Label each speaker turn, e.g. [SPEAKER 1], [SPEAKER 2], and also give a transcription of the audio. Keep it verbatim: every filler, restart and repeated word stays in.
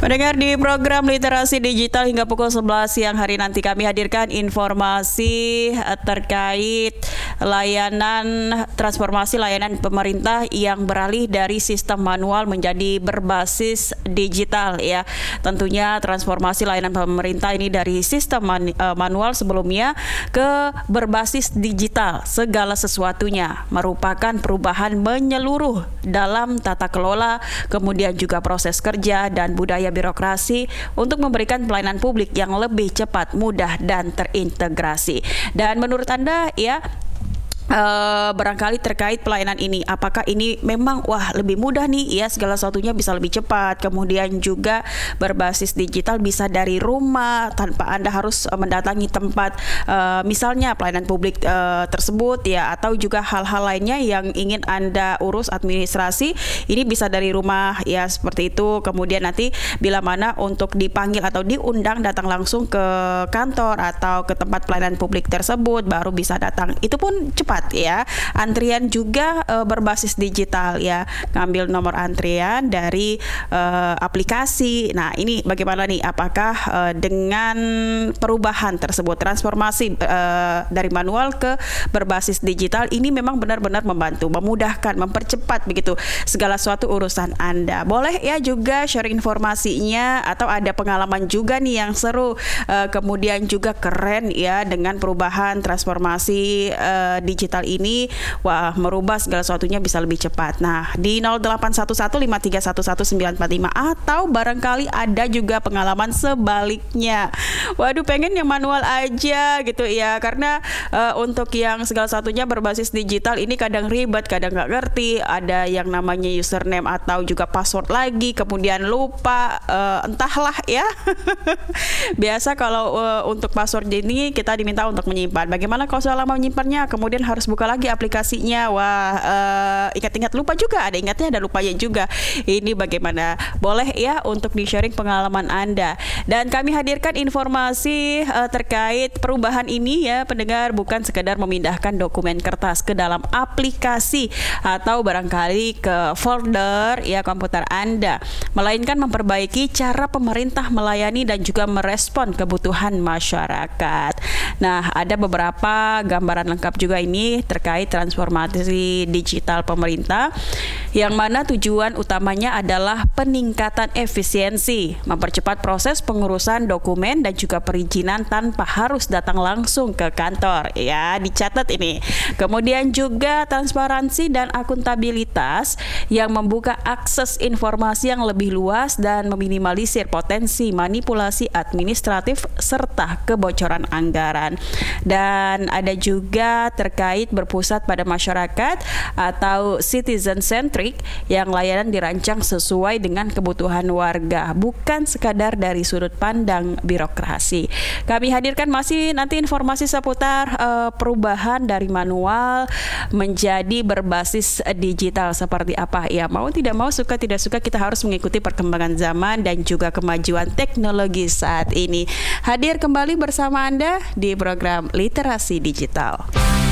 [SPEAKER 1] Mendengar di program Literasi Digital hingga pukul sebelas siang hari nanti kami hadirkan informasi terkait layanan transformasi layanan pemerintah yang beralih dari sistem manual menjadi berbasis digital ya. Tentunya transformasi layanan pemerintah ini dari sistem man, uh, manual sebelumnya ke berbasis digital. Segala sesuatunya merupakan perubahan menyeluruh dalam tata kelola, kemudian juga proses kerja dan budaya birokrasi untuk memberikan pelayanan publik yang lebih cepat, mudah, dan terintegrasi. Dan menurut Anda ya, Uh, barangkali terkait pelayanan ini, apakah ini memang wah lebih mudah nih ya, segala sesuatunya bisa lebih cepat, kemudian juga berbasis digital, bisa dari rumah tanpa Anda harus uh, mendatangi tempat uh, misalnya pelayanan publik uh, tersebut ya, atau juga hal-hal lainnya yang ingin Anda urus administrasi, ini bisa dari rumah ya, seperti itu. Kemudian nanti bila mana untuk dipanggil atau diundang datang langsung ke kantor atau ke tempat pelayanan publik tersebut baru bisa datang, itu pun cepat ya. Antrian juga e, berbasis digital ya, ngambil nomor antrian dari e, aplikasi. Nah ini bagaimana nih, apakah e, dengan perubahan tersebut, transformasi e, dari manual ke berbasis digital ini memang benar-benar membantu, memudahkan, mempercepat begitu segala suatu urusan Anda. Boleh ya juga sharing informasinya, atau ada pengalaman juga nih yang seru e, kemudian juga keren ya dengan perubahan transformasi e, digital digital ini, wah merubah segala sesuatunya bisa lebih cepat. Nah di nol delapan satu satu lima tiga satu satu sembilan empat lima, atau barangkali ada juga pengalaman sebaliknya, waduh pengen yang manual aja gitu ya, karena uh, untuk yang segala satunya berbasis digital ini kadang ribet, kadang nggak ngerti, ada yang namanya username atau juga password lagi, kemudian lupa, uh, entahlah ya. Biasa kalau uh, untuk password ini kita diminta untuk menyimpan, bagaimana kalau sudah lama menyimpannya, kemudian harus buka lagi aplikasinya, wah uh, ingat-ingat lupa juga, ada ingatnya ada lupanya juga. Ini bagaimana? Boleh ya untuk di-sharing pengalaman Anda. Dan kami hadirkan informasi uh, terkait perubahan ini ya pendengar, bukan sekedar memindahkan dokumen kertas ke dalam aplikasi atau barangkali ke folder ya komputer Anda, melainkan memperbaiki cara pemerintah melayani dan juga merespon kebutuhan masyarakat. Nah ada beberapa gambaran lengkap juga ini terkait transformasi digital pemerintah, yang mana tujuan utamanya adalah peningkatan efisiensi, mempercepat proses pengurusan dokumen dan juga perizinan tanpa harus datang langsung ke kantor ya, dicatat ini. Kemudian juga transparansi dan akuntabilitas yang membuka akses informasi yang lebih luas dan meminimalisir potensi manipulasi administratif serta kebocoran anggaran. Dan ada juga terkait berpusat pada masyarakat atau citizen centric, yang layanan dirancang sesuai dengan kebutuhan warga, bukan sekadar dari sudut pandang birokrasi. Kami hadirkan masih nanti informasi seputar uh, perubahan dari manual menjadi berbasis digital seperti apa ya. Mau tidak mau, suka tidak suka, kita harus mengikuti perkembangan zaman dan juga kemajuan teknologi saat ini. Hadir kembali bersama Anda di program Literasi Digital.